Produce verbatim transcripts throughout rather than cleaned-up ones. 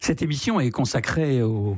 Cette émission est consacrée au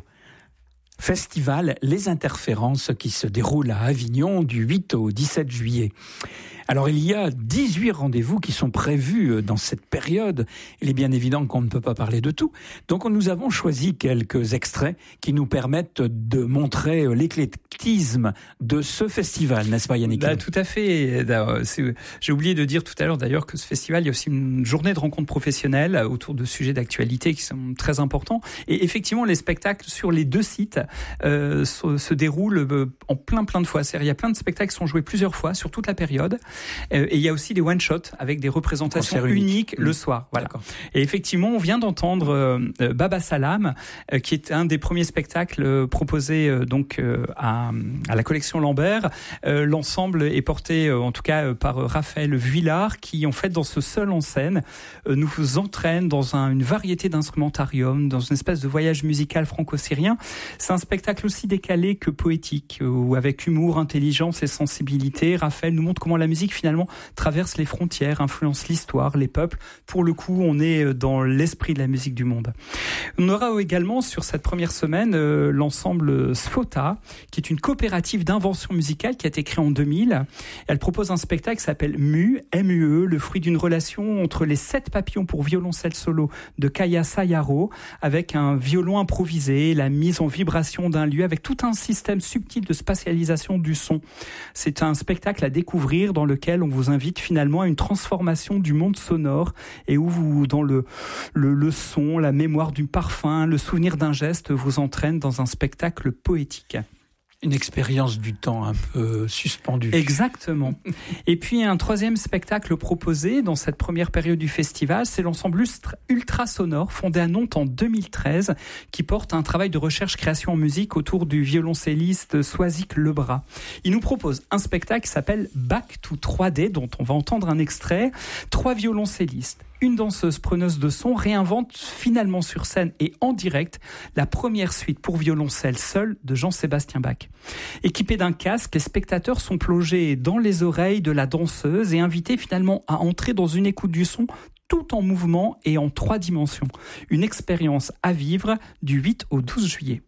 festival Les Interférences qui se déroule à Avignon du huit au dix-sept juillet. Alors il y a dix-huit rendez-vous qui sont prévus dans cette période. Il est bien évident qu'on ne peut pas parler de tout. Donc nous avons choisi quelques extraits qui nous permettent de montrer l'éclectisme de ce festival, n'est-ce pas Yannick ? Bah, tout à fait. C'est, j'ai oublié de dire tout à l'heure d'ailleurs que ce festival, il y a aussi une journée de rencontres professionnelles autour de sujets d'actualité qui sont très importants. Et effectivement, les spectacles sur les deux sites euh, se, se déroulent en plein plein de fois. C'est-à-dire, il y a plein de spectacles qui sont joués plusieurs fois sur toute la période. Et il y a aussi des one-shots avec des représentations uniques unique. le soir. Voilà. D'accord. Et effectivement, on vient d'entendre euh, Baba Salam, euh, qui est un des premiers spectacles euh, proposés euh, donc euh, à, à la collection Lambert. Euh, l'ensemble est porté, euh, en tout cas, euh, par euh, Raphaël Vuillard, qui en fait, dans ce seul en scène, euh, nous vous entraîne dans un, une variété d'instrumentarium, dans une espèce de voyage musical franco-syrien. C'est un spectacle aussi décalé que poétique, euh, où avec humour, intelligence et sensibilité, Raphaël nous montre comment la musique finalement traverse les frontières, influence l'histoire, les peuples. Pour le coup, on est dans l'esprit de la musique du monde. On aura également sur cette première semaine euh, l'ensemble Sfota, qui est une coopérative d'invention musicale qui a été créée en deux mille. Elle propose un spectacle qui s'appelle Mu, M U E, le fruit d'une relation entre les sept papillons pour violoncelle solo de Kaya Sayaro, avec un violon improvisé, la mise en vibration d'un lieu, avec tout un système subtil de spatialisation du son. C'est un spectacle à découvrir dans lequel on vous invite finalement à une transformation du monde sonore et où vous, dans le, le, le son, la mémoire du parfum, le souvenir d'un geste vous entraîne dans un spectacle poétique. Une expérience du temps un peu suspendue. Exactement. Et puis un troisième spectacle proposé dans cette première période du festival, c'est l'ensemble Ultra Sonore, fondé à Nantes en deux mille treize, qui porte un travail de recherche-création en musique autour du violoncelliste Swazik Lebras. Il nous propose un spectacle qui s'appelle Back to trois D, dont on va entendre un extrait. Trois violoncellistes, une danseuse preneuse de son réinvente finalement sur scène et en direct la première suite pour violoncelle seule de Jean-Sébastien Bach. Équipés d'un casque, les spectateurs sont plongés dans les oreilles de la danseuse et invités finalement à entrer dans une écoute du son tout en mouvement et en trois dimensions. Une expérience à vivre du huit au douze juillet.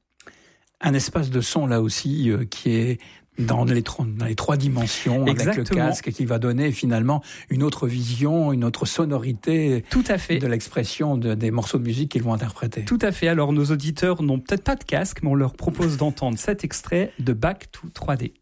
Un espace de son là aussi euh, qui est dans les, trois, dans les trois dimensions. Exactement. Avec le casque qui va donner finalement une autre vision, une autre sonorité. Tout à fait. De l'expression de, des morceaux de musique qu'ils vont interpréter. Tout à fait. Alors nos auditeurs n'ont peut-être pas de casque, mais on leur propose d'entendre cet extrait de Back to trois D.